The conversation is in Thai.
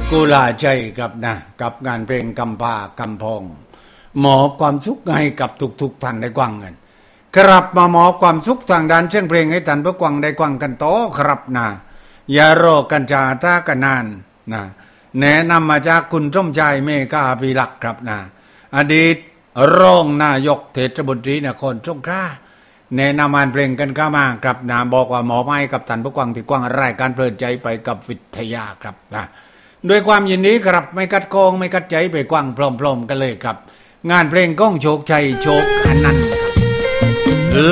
กุลาใจครับนะกับงานเพลงกำพากำพองมอบความสุขให้กับทุกท่านได้กว้างกันครับมามอบความสุขทางด้านเสียงเพลงให้ท่านผู้กว้างได้กว้างกันต่อครับนะอย่ารอกันจาท่ากันนานนะแนะนำมาจากคุณสมชายเมฆาภิลักษ์ครับนะอดีตรองนายกเทศมนตรีนครสงขลาแนะนำงานเพลงกันเข้ามาครับนะบอกว่าหมอไม้กับท่านผู้กว้างที่กว้างรายการเพลินใจไปกับวิทยาครับนะด้วยความยินดีครับไม่กัดกองไม่กัดใจไปกว้างพร้อมๆกันเลยครับงานเพลงก้องโชคชัยโชคอนันต์